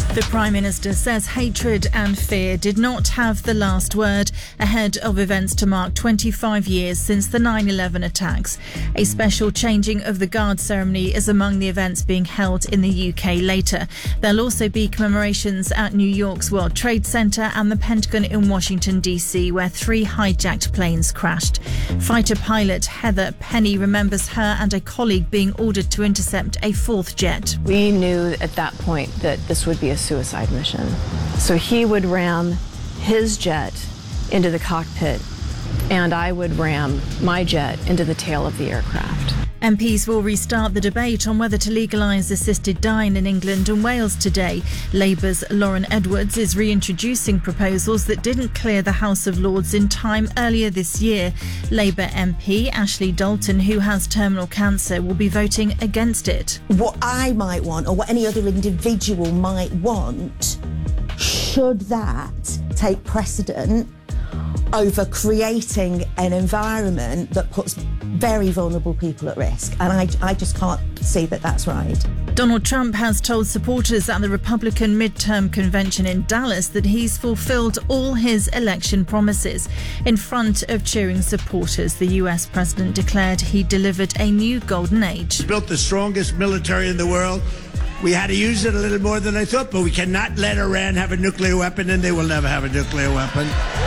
The Prime Minister says hatred and fear did not have the last word ahead of events to mark 25 years since the 9/11 attacks. A special changing of the guard ceremony is among the events being held in the UK later. There'll also be commemorations at New York's World Trade Center and the Pentagon in Washington, D.C., where 3 hijacked planes crashed. Fighter pilot Heather Penny remembers her and a colleague being ordered to intercept a 4th jet. We knew at that point that this would be a suicide mission. So he would ram his jet into the cockpit and I would ram my jet into the tail of the aircraft. MPs will restart the debate on whether to legalise assisted dying in England and Wales today. Labour's Lauren Edwards is reintroducing proposals that didn't clear the House of Lords in time earlier this year. Labour MP Ashley Dalton, who has terminal cancer, will be voting against it. What I might want, or what any other individual might want, should that take precedent over creating an environment that puts very vulnerable people at risk. And I just can't see that that's right. Donald Trump has told supporters at the Republican midterm convention in Dallas that he's fulfilled all his election promises. In front of cheering supporters, the US president declared he delivered a new golden age. Built the strongest military in the world. We had to use it a little more than I thought, but we cannot let Iran have a nuclear weapon, and they will never have a nuclear weapon.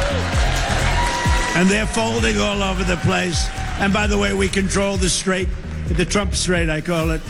And they're folding all over the place. And by the way, we control the strait, the Trump Strait, I call it.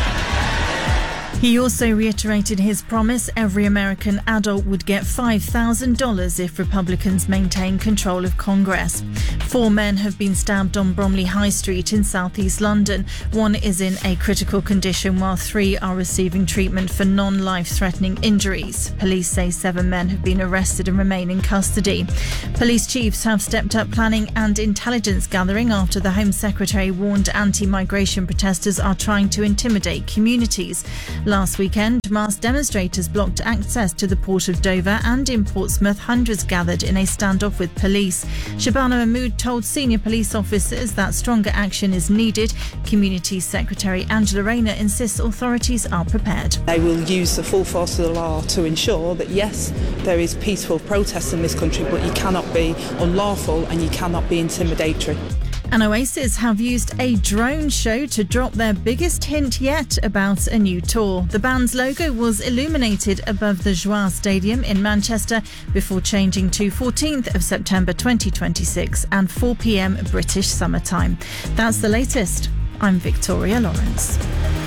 He also reiterated his promise every American adult would get $5,000 if Republicans maintain control of Congress. 4 men have been stabbed on Bromley High Street in southeast London. 1 is in a critical condition while 3 are receiving treatment for non-life-threatening injuries. Police say 7 men have been arrested and remain in custody. Police chiefs have stepped up planning and intelligence gathering after the Home Secretary warned anti-migration protesters are trying to intimidate communities. Last weekend, mass demonstrators blocked access to the port of Dover, and in Portsmouth, hundreds gathered in a standoff with police. Shabana Mahmood told senior police officers that stronger action is needed. Community Secretary Angela Rayner insists authorities are prepared. They will use the full force of the law to ensure that, yes, there is peaceful protest in this country, but you cannot be unlawful and you cannot be intimidatory. And Oasis have used a drone show to drop their biggest hint yet about a new tour. The band's logo was illuminated above the Joie Stadium in Manchester before changing to 14th of September 2026 and 4 p.m. British summertime. That's the latest. I'm Victoria Lawrence.